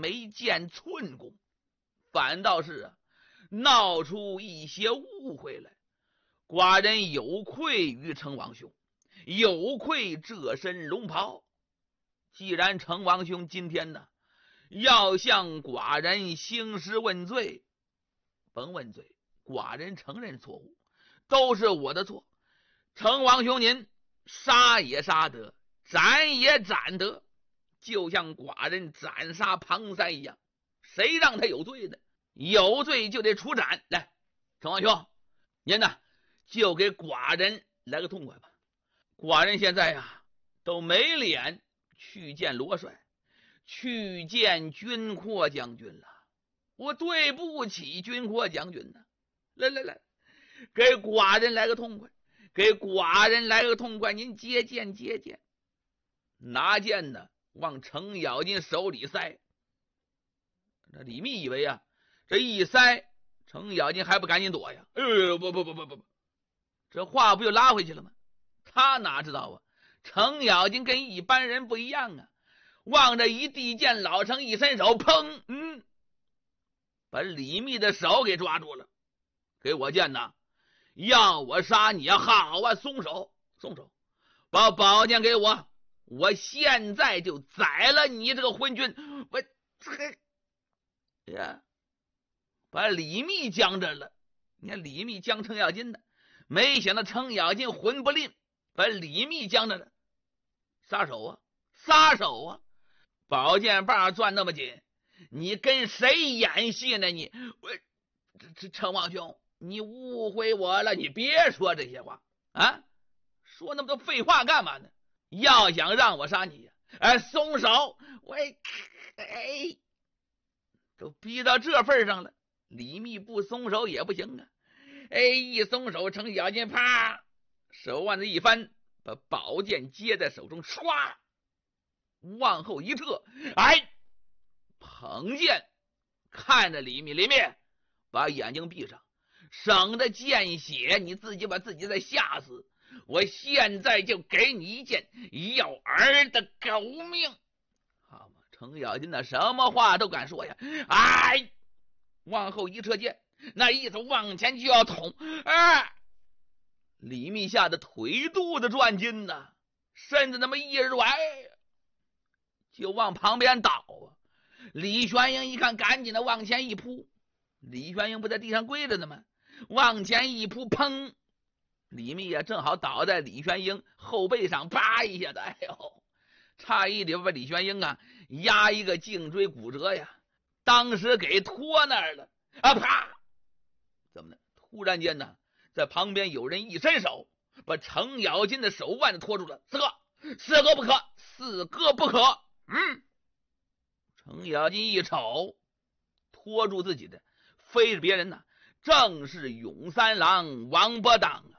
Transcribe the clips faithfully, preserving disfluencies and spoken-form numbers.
没见寸功，反倒是啊闹出一些误会来。寡人有愧于成王兄，有愧这身龙袍。既然成王兄今天呢要向寡人兴师问罪，甭问罪，寡人承认错误，都是我的错。成王兄您杀也杀得，斩也斩得，就像寡人斩杀庞三一样，谁让他有罪呢？有罪就得处斩。来，成王兄，您呢就给寡人来个痛快吧。寡人现在呀都没脸去见罗帅，去见军阔将军了，我对不起军阔将军呢。来来来，给寡人来个痛快，给寡人来个痛快，您接见接见。拿剑呢往程咬金手里塞。这李密以为啊这一塞程咬金还不赶紧躲呀？呃不不不不不不，这话不就拉回去了吗？他哪知道啊程咬金跟一般人不一样啊，望着一递剑，老程一伸手，砰，嗯，把李密的手给抓住了。给我剑呐，要我杀你啊，好啊，松手松手，把宝剑给我，我现在就宰了你这个昏君。我这呀把李密僵着了。你看李密僵程咬金的，没想到程咬金魂不吝，把李密僵着了。撒手啊撒手啊，宝剑把攥那么紧，你跟谁演戏呢？你我这程王兄，你误会我了，你别说这些话啊，说那么多废话干嘛呢？要想让我杀你呀，哎，松手！我哎，都逼到这份上了，李密不松手也不行啊！哎，一松手，程咬金啪，手腕子一翻，把宝剑接在手中，唰，往后一撤，哎，捧剑看着李密，李密把眼睛闭上，省得见血，你自己把自己再吓死。我现在就给你一剑要儿的狗命。好嘛，程咬金那什么话都敢说呀！哎，往后一撤剑，那意思往前就要捅。哎，李密吓得腿肚子转筋呐，身子那么一软，就往旁边倒啊。李玄英一看，赶紧的往前一扑。李玄英不在地上跪着呢吗？往前一扑，砰！李密呀，正好倒在李玄英后背上，啪一下子，哎呦，差一点把李玄英啊压一个颈椎骨折呀！当时给拖那儿了啊！啪！怎么的？突然间呢，在旁边有人一伸手，把程咬金的手腕子拖住了。四个，四个不可，四个不可。嗯，程咬金一瞅，拖住自己的非是别人呐，正是永三郎王伯当啊！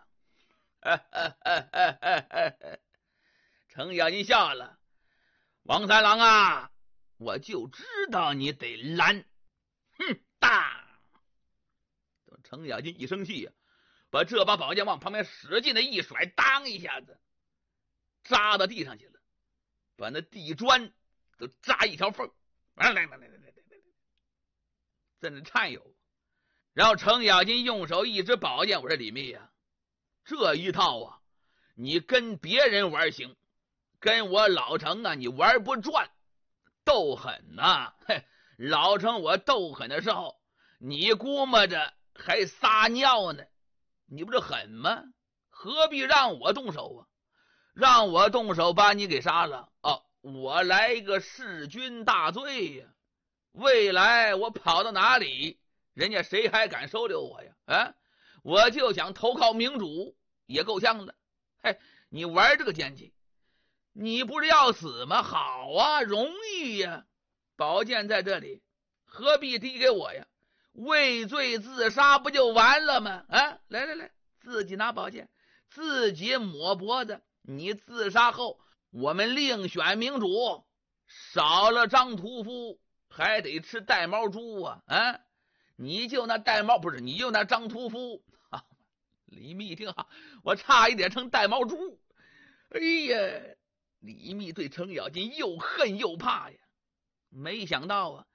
程咬金笑了，王三郎啊，我就知道你得拦。哼，大！程咬金一生气呀、啊，把这把宝剑往旁边使劲的一甩，当一下子扎到地上去了，把那地砖都扎一条缝，来来来来来来来，在那颤悠。然后程咬金用手一指宝剑，我说李密呀、啊，这一套啊，你跟别人玩行，跟我老程啊，你玩不转，斗狠呐、啊！嘿，老程我斗狠的时候，你估摸着还撒尿呢，你不是狠吗？何必让我动手啊？让我动手把你给杀了哦，我来个弑君大罪呀！未来我跑到哪里，人家谁还敢收留我呀？啊，我就想投靠明主，也够呛的。嘿，你玩这个奸计，你不是要死吗？好啊，容易呀！宝剑在这里，何必递给我呀？畏罪自杀不就完了吗？啊，来来来，自己拿宝剑，自己抹脖子。你自杀后，我们另选明主，少了张屠夫，还得吃带毛猪啊！啊，你就那带毛不是，你就那张屠夫。啊、李密一听好，我差一点成带毛猪。哎呀，李密对程咬金又恨又怕呀，没想到啊，